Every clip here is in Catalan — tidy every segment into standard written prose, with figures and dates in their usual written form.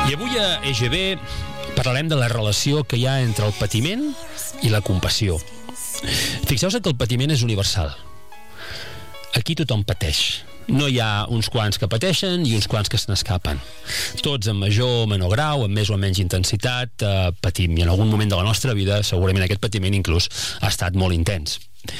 I avui a EGB parlarem de la relació que hi ha entre el patiment i la compassió. Fixeu-vos que el patiment és universal. Aquí tothom pateix. No hi ha uns quants que pateixen i uns quants que se n'escapen. Tots en major o menor grau, amb més o menys intensitat, patim. I en algun moment de la nostra vida, segurament aquest patiment inclús ha estat molt intens.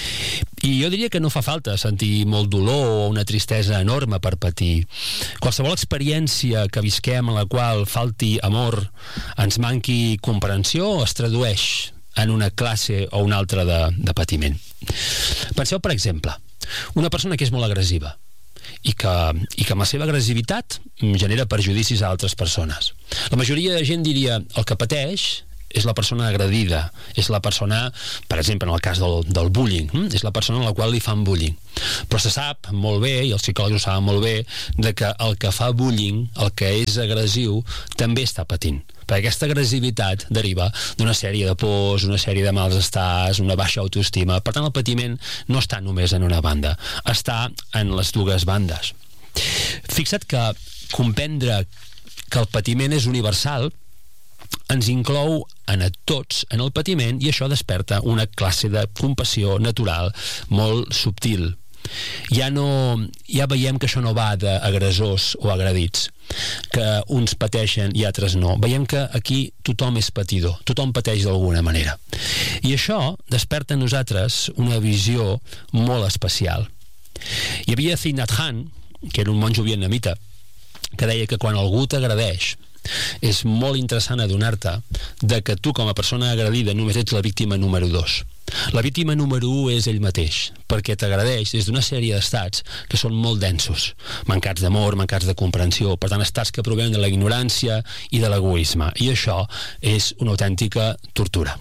I jo diria que no fa falta sentir molt dolor o una tristesa enorme per patir. Qualsevol experiència que visquem en la qual falti amor, ens manqui comprensió, es tradueix en una classe o una altra de patiment. Penseu, per exemple, una persona que és molt agressiva i que amb la seva agressivitat genera perjudicis a altres persones. La majoria de gent diria el que pateix és la persona agredida, és la persona, per exemple, en el cas del bullying, és la persona a la qual li fan bullying. Però se sap molt bé, i els psicòlegs ho saben molt bé, de que el que fa bullying, el que és agressiu, també està patint. Perquè aquesta agressivitat deriva d'una sèrie de pors, una sèrie de malestars, una baixa autoestima. Per tant, el patiment no està només en una banda, està en les dues bandes. Fixa't que comprendre que el patiment és universal ens inclou a tots en el patiment, i això desperta una classe de compassió natural molt subtil. Ja veiem que això no va d'agressors o agredits, que uns pateixen i altres no. Veiem que aquí tothom és patidor, tothom pateix d'alguna manera. I això desperta en nosaltres una visió molt especial. Hi havia Thich Nhat Hanh, que era un monjo vietnamita, que deia que quan algú t'agredeix és molt interessant adonar-te de que tu com a persona agredida només ets la víctima número 2. La víctima número 1 és ell mateix, perquè t'agredeix des d'una sèrie d'estats que són molt densos, mancats d'amor, mancats de comprensió, per tant estats que provenen de la ignorància i de l'egoisme, i això és una autèntica tortura.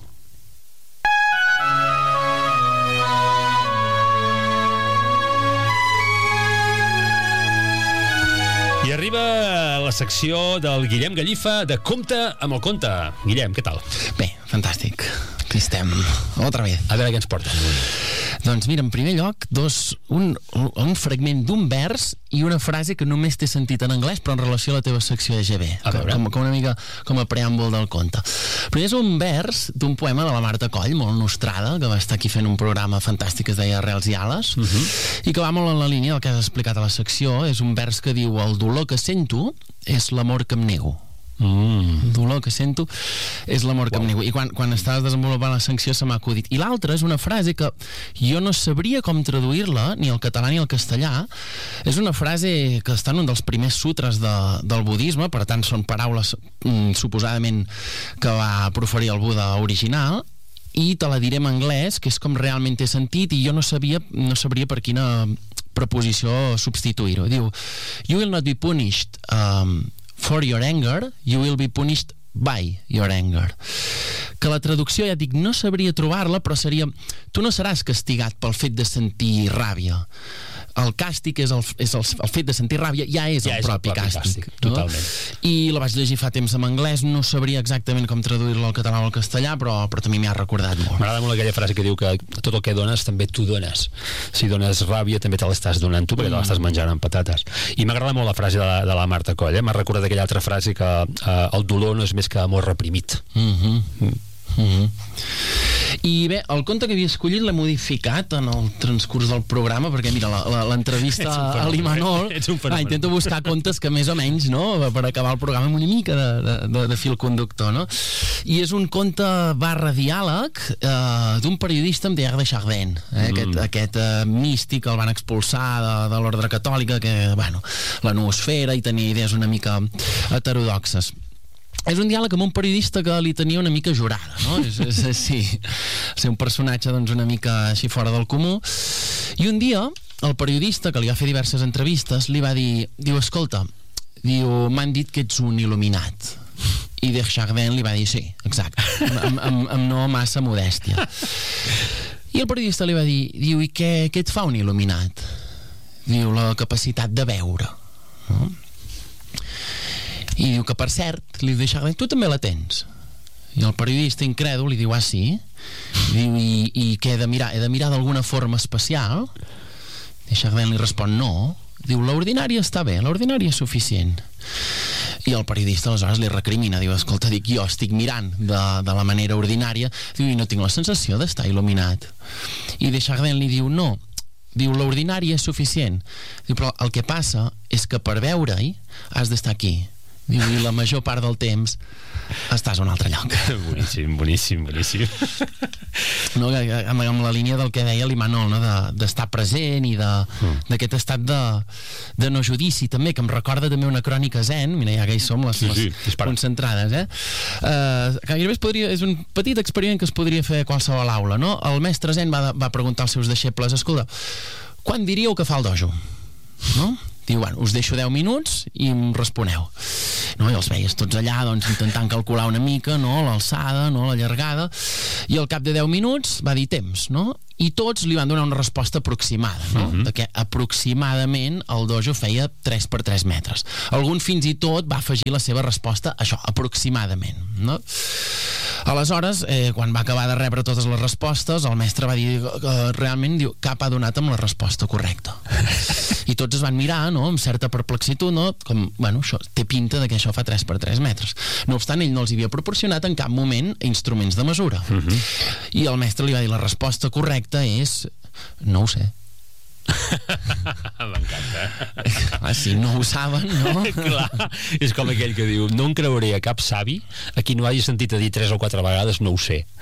I arriba la secció del Guillem Gallifa de Compte amb el Conte. Guillem, què tal? Bé, fantàstic. Aquí estem, otra vez. A veure què ens porta. Doncs mira, en primer lloc, un fragment d'un vers i una frase que només t'he sentit en anglès, però en relació a la teva secció de EGB. Com una mica com a preàmbul del conte. Primer és un vers d'un poema de la Marta Coll, molt nostrada, que va estar aquí fent un programa fantàstic que es deia Arrels i Ales, i que va molt en la línia del que has explicat a la secció. És un vers que diu: el dolor que sento és l'amor que em nego. El dolor que sento és l'amor que em nego. I quan estaves desenvolupant la secció se m'ha acudit. I l'altra és una frase que jo no sabria com traduir-la, ni al català ni al castellà. És una frase que està en un dels primers sutres del budisme, per tant són paraules suposadament que va proferir el Buda original, i te la diré en anglès, que és com realment té sentit, i jo no sabria per quina preposició substituir-ho. Diu: you will not be punished for your anger, you will be punished by your anger. Que la traducció, ja dic, no sabria trobar-la, però seria: tu no seràs castigat pel fet de sentir ràbia. El càstig és el fet de sentir ràbia, ja és el propi càstig. Totalment. I la vaig llegir fa temps en anglès, no sabria exactament com traduir-la al català o al castellà, però també m'hi ha recordat molt. M'agrada molt aquella frase que diu que tot el que dones també tu dones. Si dones ràbia també te l'estàs donant tu, perquè te l'estàs menjant amb patates. I m'agrada molt la frase de la Marta Coll, m'ha recordat aquella altra frase que el dolor no és més que amor reprimit. I bé, el conte que havia escollit l'he modificat en el transcurs del programa, perquè mira, l'entrevista a l'Imanol, intento buscar contes que més o menys, no?, per acabar el programa amb una mica de fil conductor, no? I és un conte / diàleg d'un periodista amb Teilhard de Chardin, aquest místic que el van expulsar de l'ordre catòlica, que, bueno, la noosfera, i tenia idees una mica heterodoxes. És un diàleg amb un periodista que li tenia una mica jurada, no? Sí, ser un personatge doncs una mica així fora del comú. I un dia el periodista, que li va fer diverses entrevistes, li va dir, escolta, m'han dit que ets un il·luminat. I de Chardin li va dir, sí, exacte, amb no massa modèstia. I el periodista li va dir, i què et fa un il·luminat? Diu, la capacitat de veure, no? I diu que, per cert, li diu, tu també la tens? I el periodista incrèdul li diu, sí? Diu, i què he de mirar? He de mirar d'alguna forma especial? I Chardin li respon, no. Diu, l'ordinària està bé, l'ordinària és suficient. I el periodista aleshores li recrimina, diu, escolta, jo estic mirant de la manera ordinària, diu, i no tinc la sensació d'estar il·luminat. I Desjardins li diu, no, diu, l'ordinari és suficient. Diu, però el que passa és que per veure-hi has d'estar aquí. Diu, i la major part del temps estàs a un altre lloc. Boníssim. No, amb la línia del que deia l'Imanol, no? D'estar present i d'aquest estat de no judici també, que em recorda també una crònica zen. Mira, ja que hi som les concentrades, gairebé és un petit experiment que es podria fer a qualsevol aula, no? El mestre zen va preguntar als seus deixebles, escolta, quan diríeu que fa el dojo? No? Diu, bueno, us deixo 10 minuts i em responeu. No? I els veies tots allà, doncs, intentant calcular una mica, no? L'alçada, no? La llargada, i al cap de 10 minuts va dir temps, no? I tots li van donar una resposta aproximada, no? De que aproximadament el dojo feia 3 per 3 metres. Algun fins i tot va afegir la seva resposta, això, aproximadament, no? Aleshores, quan va acabar de rebre totes les respostes, el mestre va dir que realment, diu, cap ha donat amb la resposta correcta. I tots es van mirar, no?, amb certa perplexitud, no?, com, bueno, això té pinta de que això fa 3 per 3 metres. No obstant, ell no els havia proporcionat en cap moment instruments de mesura. I el mestre li va dir, la resposta correcta és, no ho sé. M'encanta. Si no ho saben, no? Clar, és com aquell que diu, no em creuré a cap savi a qui no hagi sentit a dir 3 o 4 vegades no ho sé.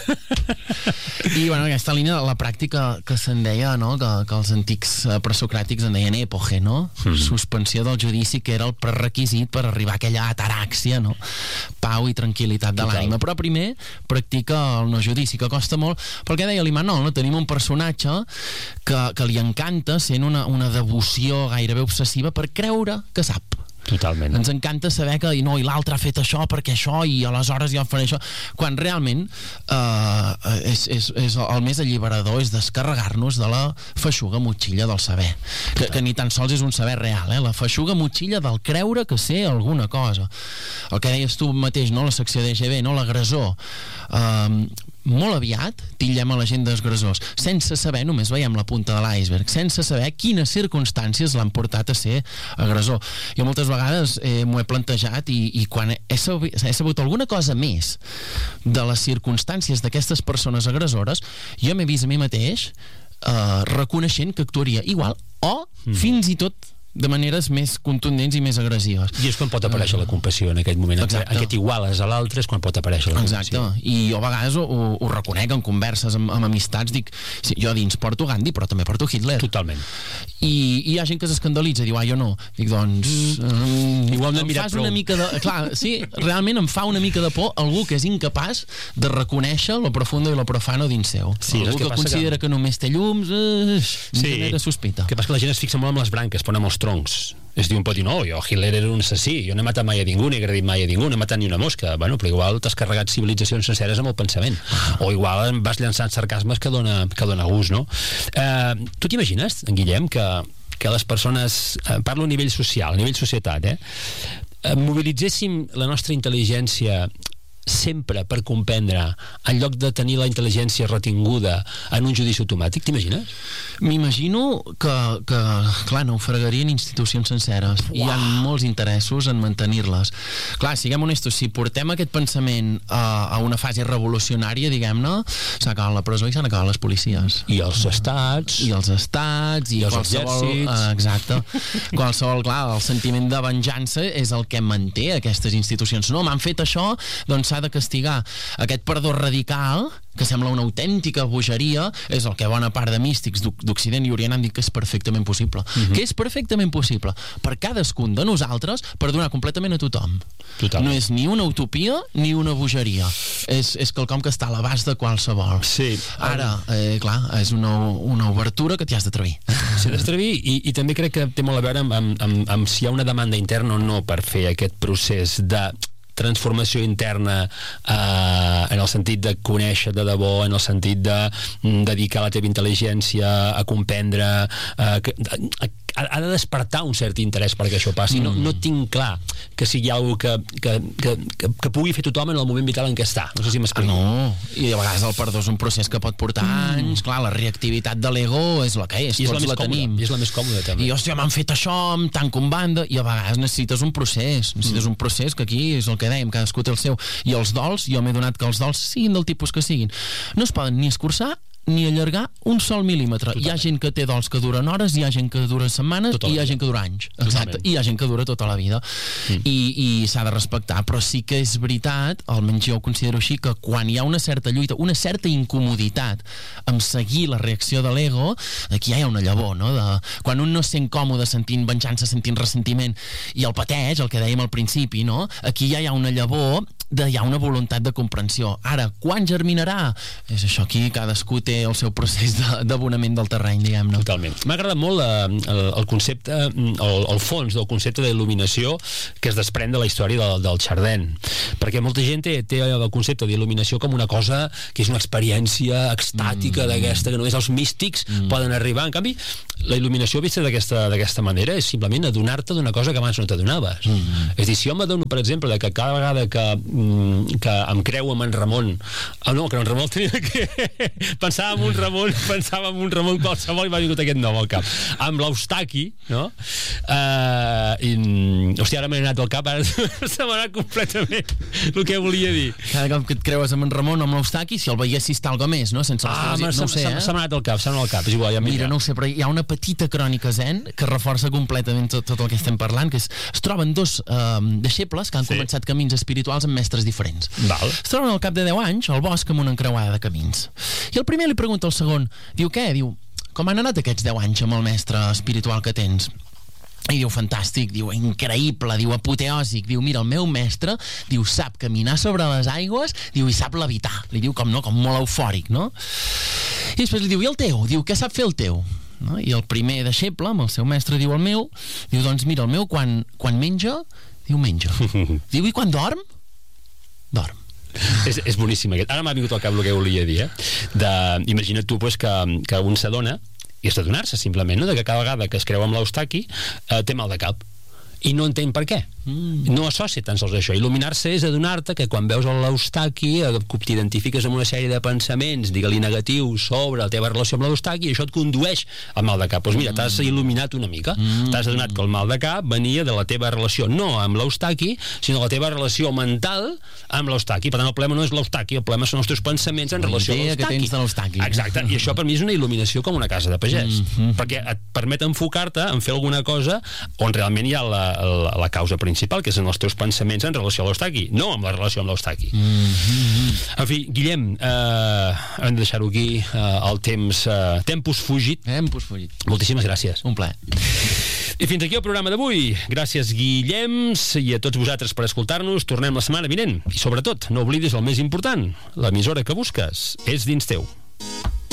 I bueno, aquesta línia, la pràctica que se'n deia, no? que els antics presocràtics en deien èpoge, no? Suspensió del judici, que era el prerequisit per arribar a aquella ataràxia, no? Pau i tranquil·litat de l'ànima. Però primer practica el no judici, que costa molt, perquè deia l'Imanol, no? Tenim un personatge que li encanta, sent una devoció gairebé obsessiva per creure que sap. Totalment. Ens encanta saber que i l'altre ha fet això perquè això i aleshores jo faré això, quan realment és el més alliberador és descarregar-nos de la feixuga motxilla del saber, que ni tan sols és un saber real, la feixuga motxilla del creure que sé alguna cosa. El que deies tu mateix, no? La secció d'EGB, no? L'agressor, molt aviat titllem a la gent d'agressors sense saber, només veiem la punta de l'iceberg, sense saber quines circumstàncies l'han portat a ser agressor. Jo moltes vegades m'ho he plantejat i quan he sabut alguna cosa més de les circumstàncies d'aquestes persones agressores, jo m'he vist a mi mateix reconeixent que actuaria igual o fins i tot de maneres més contundents i més agressives. I és quan pot aparèixer la compassió en aquest moment. Exacte. Aquest iguales a l'altre és quan pot aparèixer la compassió. Exacte. I jo a vegades ho reconec en converses amb amistats, dic, sí, jo dins porto Gandhi però també porto Hitler. Totalment. I hi ha gent que s'escandalitza, diu, jo no. Dic, doncs... igual no he mirat prou. Una mica de... Clar, sí, realment em fa una mica de por algú que és incapaç de reconèixer lo profundo i lo profano dins seu. Sí, algú que considera que només té llums, genera sospita. El que passa que la gent es fixa molt amb les branques, però no amb els troncs. És dir, un pot dir, no, jo Hitler era un assassí, jo no he matat mai a ningú, no he agredit mai a ningú, no he matat ni una mosca. Bueno, però igual t'has carregat civilitzacions senceres amb el pensament. O igual vas llançant sarcasmes que dona gust, no? Tu t'imagines, en Guillem, que les persones, parlo a nivell social, a nivell societat, mobilitzéssim la nostra intel·ligència sempre per comprendre, en lloc de tenir la intel·ligència retinguda en un judici automàtic, t'imagines? M'imagino que clar, naufragarien institucions senceres. Hi ha molts interessos en mantenir-les. Clar, siguem honestos, si portem aquest pensament a una fase revolucionària, diguem-ne, s'ha acabat la presó i s'han acabat les policies. I els estats. I els estats. I els exèrcits. Exacte. Qualsevol, clar, el sentiment de venjança és el que manté aquestes institucions. No, m'han fet això, doncs s'ha de castigar. Aquest perdó radical, que sembla una autèntica bogeria, és el que bona part de místics d'Occident i Orient han dit que és perfectament possible. Que és perfectament possible per cadascun de nosaltres perdonar completament a tothom. Totalment. No és ni una utopia ni una bogeria. És quelcom que està a l'abast de qualsevol. Sí. Ara, clar, és una obertura que t'hi has d'atrevir. Sí, d'atrevir, i també crec que té molt a veure amb si hi ha una demanda interna o no per fer aquest procés de transformació interna en el sentit de conèixer de debò, en el sentit de dedicar la teva intel·ligència a comprendre, a ha de despertar un cert interès perquè això passi. No tinc clar que sigui alguna que pugui fer tothom en el moment vital en què està. No sé si m'explico. No, i a vegades el perdó és un procés que pot portar anys. Clar, la reactivitat de l'ego és la que és, tots la tenim. I és la més còmoda, també. I, hòstia, m'han fet això, em tanco en banda, i a vegades necessites un procés. Necessites un procés que aquí és el que dèiem, cadascú té el seu. I els dols, jo m'he donat que els dols siguin del tipus que siguin, no es poden ni escurçar ni allargar un sol mil·límetre. Totalment. Hi ha gent que té dols que duren hores, hi ha gent que dura setmanes i hi ha gent que dura anys. Exacte. I hi ha gent que dura tota la vida. I s'ha de respectar, però sí que és veritat, almenys jo ho considero així, que quan hi ha una certa lluita, una certa incomoditat amb seguir la reacció de l'ego, aquí ja hi ha una llavor, no? Quan un no es sent còmode sentint venjança, sentint ressentiment i el pateix, el que dèiem al principi, no? Aquí ja hi ha una llavor hi ha una voluntat de comprensió. Ara, quan germinarà? És això, aquí cadascú té el seu procés d'abonament del terreny, diguem-ne. Totalment. M'ha agradat molt el concepte, el fons del concepte d'il·luminació que es desprèn de la història del Chardin, perquè molta gent té el concepte d'il·luminació com una cosa que és una experiència extàtica d'aquesta, que només els místics poden arribar. En canvi, la il·luminació vista d'aquesta manera és simplement adonar-te d'una cosa que abans no t'adonaves. És a dir, si jo m'adono, per exemple, que cada vegada que em creu amb en Ramon, no, que en Ramon tenia que pensava en un Ramon qualsevol i m'ha vingut aquest nom al cap, amb l'Eustaqui, no? Hòstia, ara m'he anat al cap, ara se m'ha anat completament el que volia dir. Cada cop que et creues amb en Ramon o amb l'Eustaqui, si el veiessis tal com és, no? Sense no ho sé, se m'ha anat al cap, és igual, ja mira, no ho sé, però hi ha una petita crònica zen que reforça completament tot el que estem parlant, que es troben dos deixebles que han començat camins espirituals amb mestres diferents. Val. Es troben al cap de 10 anys al bosc amb una encreuada de camins. I el primer li pregunta al segon, diu, què? Diu, com han anat aquests 10 anys amb el mestre espiritual que tens? I diu, fantàstic, diu, increïble, diu, apoteòsic, diu, mira, el meu mestre, diu, sap caminar sobre les aigües, diu, i sap levitar. Li diu, com molt eufòric, no? I després li diu, i el teu? Diu, què sap fer el teu? No? I el primer deixeble, amb el seu mestre, diu, el meu, diu, doncs mira, el meu quan menja, diu, menja. Diu, i quan dorm? Dorm. És boníssim aquest. Ara m'ha vingut al cap el que volia dir, imagina't tu que un s'adona, i és d'adonar-se simplement, no? De que cada vegada que es creu amb l'Eustaqui té mal de cap i no entén per què. No associa tan sols això. Il·luminar-se és adonar-te que quan veus l'Eustaqui t'identifiques amb una sèrie de pensaments, digue-li negatius, sobre la teva relació amb l'Eustaqui, i això et condueix al mal de cap. Doncs mira, t'has il·luminat una mica. T'has adonat que el mal de cap venia de la teva relació no amb l'Eustaqui, sinó la teva relació mental amb l'Eustaqui. Per tant, el problema no és l'Eustaqui, el problema són els teus pensaments en relació amb l'Eustaqui. Que tens de l'Eustaqui. Exacte, i això per mi és una il·luminació com una casa de pagès, perquè et permet enfocar-te en fer alguna cosa on realment hi ha la causa principal, que són els teus pensaments en relació a l'Eustaqui, no amb la relació amb l'Eustaqui. En fi, Guillem, hem de deixar-ho aquí, el tempus fugit. Moltíssimes gràcies. Un plaer. I fins aquí el programa d'avui. Gràcies, Guillems, i a tots vosaltres per escoltar-nos. Tornem la setmana vinent. I sobretot, no oblidis el més important, l'emissora que busques és dins teu.